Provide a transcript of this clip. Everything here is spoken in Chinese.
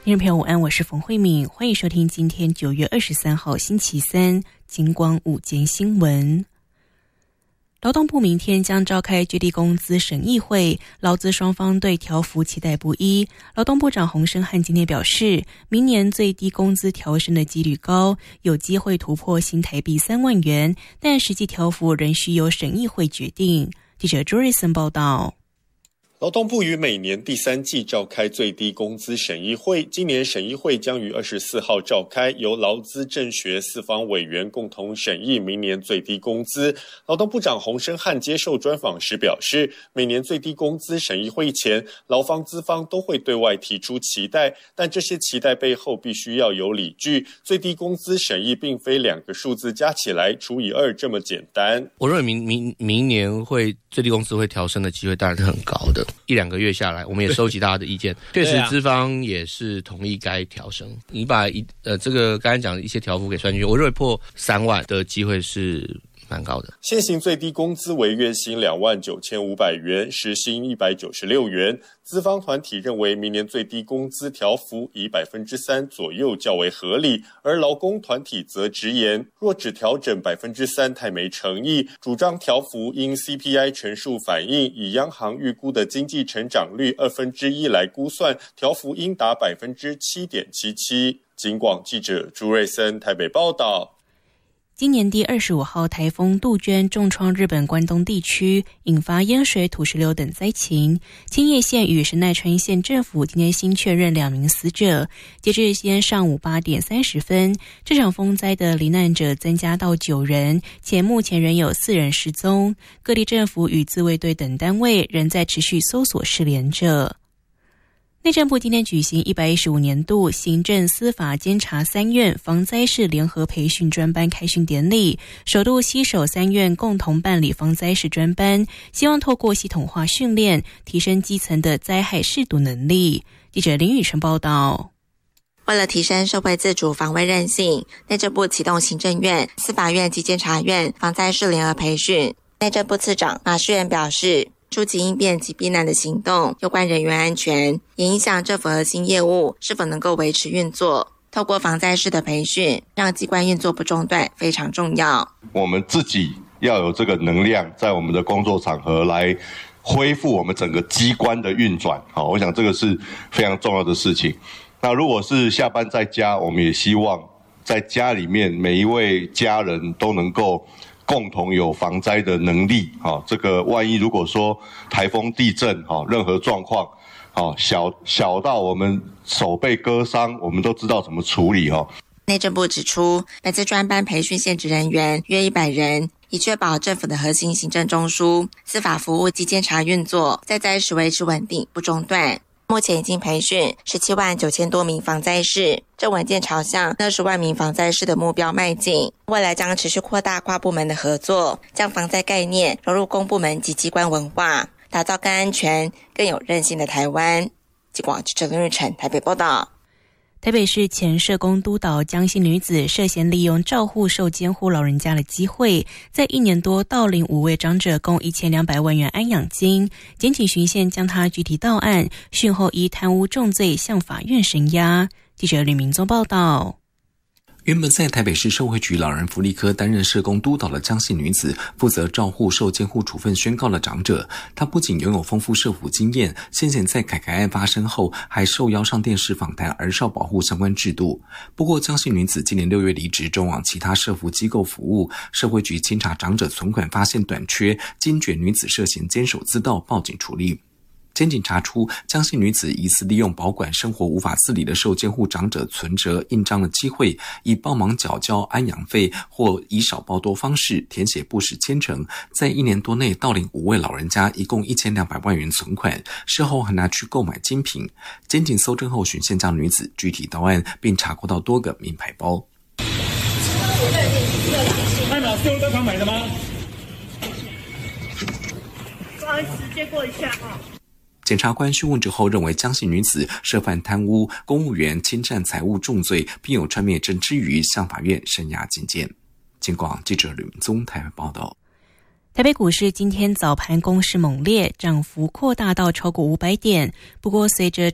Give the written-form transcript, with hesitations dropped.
听众朋友午安，我是冯慧敏，欢迎收听今天9月23号星期三金光午间新闻。劳动部明天将召开最低工资审议会，劳资双方对调幅期待不一。劳动部长洪申翰今天表示，明年最低工资调升的几率高，有机会突破新台币3万元，但实际调幅仍需由审议会决定。记者朱瑞森报道。 劳动部于每年第3季召开最低工资审议会，今年审议会将于24号召开，由劳资政学4方委员共同审议明年最低工资。劳动部长洪申翰接受专访时表示，每年最低工资审议会前，劳方资方都会对外提出期待，但这些期待背后必须要有理据。最低工资审议并非2个数字加起来除以2这么简单。 我认为明年最低工资会调升的机会当然是很高的。1-2个月下来，我们也收集大家的意见，确实资方也是同意该调升。你把这个刚才讲的一些调幅给算进去，我认为破3万的机会是蛮高的。 现行最低工资为月薪29500元，时薪196元。资方团体认为明年最低工资调幅以3%左右较为合理，而劳工团体则直言，若只调整3%太没诚意，主张调幅因 CPI 全数反映，以央行预估的经济成长率1/2来估算，调幅应达7.77%。警广记者朱瑞森台北报道。 今年第25号台风杜鹃重创日本关东地区，引发淹水、土石流等灾情。千叶县与神奈川县政府今天新确认2名死者。截至今天上午8点30分，这场风灾的罹难者增加到9人，且目前仍有4人失踪。各地政府与自卫队等单位仍在持续搜索失联者。内政部今天举行115年度行政司法监察3院防灾事联合培训专班开训典礼，首度携手3院共同办理防灾事专班，希望透过系统化训练，提升基层的灾害识读能力。记者林宇晨报道。 为了提升社会自主防卫韧性，内政部启动行政院、司法院及监察院防灾事联合培训。内政部次长马世元表示，初级应变及避难的行动有关人员安全，也影响政府核心业务是否能够维持运作。透过防灾式的培训，让机关运作不中断非常重要。 我们自己要有这个能量，在我们的工作场合来恢复我们整个机关的运转。好，我想这个是非常重要的事情。那如果是下班在家，我们也希望在家里面每一位家人都能够共同有防灾的能力。这个万一如果说台风、地震，任何状况，小到我们手被割伤，我们都知道怎么处理。 内政部指出，本次专班培训现职人员约100人，以确保政府的核心行政中枢、司法服务及监察运作在灾时维持稳定不中断。目前已经培训17万9千多名防灾士，正稳健朝向20万名防灾士的目标迈进。未来将持续扩大跨部门的合作，将防灾概念融入公部门及机关文化，打造更安全、更有韧性的台湾。警广记者林日晨台北报道。 台北市前社工督导江姓女子涉嫌利用照护受监护老人家的机会，在1年多盗领5位长者共1200万元安养金。检警循线将她具体到案，讯后依贪污重罪向法院声押。记者吕明宗报道。 原本在台北市社会局老人福利科担任社工督导的江姓女子，负责照护受监护处分宣告的长者。她不仅拥有丰富社福经验，先前在凯凯案发生后，还受邀上电视访谈儿少保护相关制度。不过，江姓女子今年6月离职，转往其他社福机构服务。社会局清查长者存款，发现短缺，惊觉女子涉嫌监守自盗，报警处理。检警查出江姓女子疑似利用保管生活无法自理的受监护长者存折印章的机会，以帮忙缴交安养费或以少报多方式填写不实签呈，在1年多内盗领5位老人家一共1200万元存款，事后还拿去购买精品。检警搜证后循线将女子具体到案，并查获到多个名牌包。 麦马是用这款买的吗？不好意思，借过一下啊。 检察官讯问之后认为江姓女子涉犯贪污、公务员侵占财物重罪，并有串灭证之余，向法院声押禁见。警广记者吕明宗台湾报道。 台北股市今天早盘攻势猛烈，涨幅扩大到超过500点。不过，随着